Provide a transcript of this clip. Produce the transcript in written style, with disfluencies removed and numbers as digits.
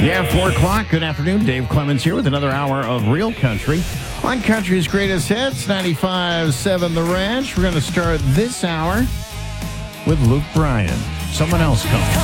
Yeah, 4 o'clock. Good afternoon. Dave Clemens here with another hour of Real Country on Country's Greatest Hits, 95.7 The Ranch. We're going to start this hour with Luke Bryan. Someone else come.